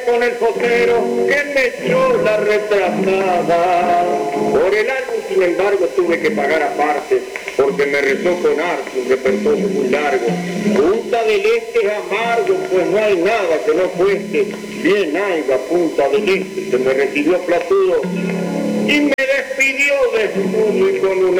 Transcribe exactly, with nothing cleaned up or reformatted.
con el fotero que me echó la retrasada. Por el álbum, sin embargo, tuve que pagar aparte, porque me rezó con arte un repertorio muy largo. Punta del Este es amargo, pues no hay nada que no cueste. Bien haiga Punta del Este, se me recibió platudo y me despidió desnudo y con una